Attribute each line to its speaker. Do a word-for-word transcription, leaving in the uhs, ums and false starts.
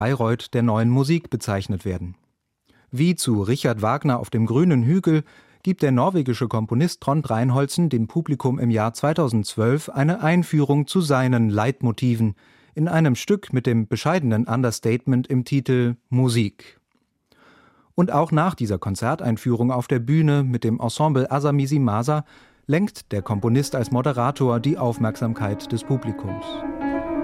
Speaker 1: Bayreuth der neuen Musik bezeichnet werden. Wie zu Richard Wagner auf dem grünen Hügel gibt der norwegische Komponist Trond Reinholdsen dem Publikum im Jahr zweitausendzwölf eine Einführung zu seinen Leitmotiven in einem Stück mit dem bescheidenen Understatement im Titel Musik. Und auch nach dieser Konzerteinführung auf der Bühne mit dem Ensemble Asamisi Masa lenkt der Komponist als Moderator die Aufmerksamkeit des Publikums.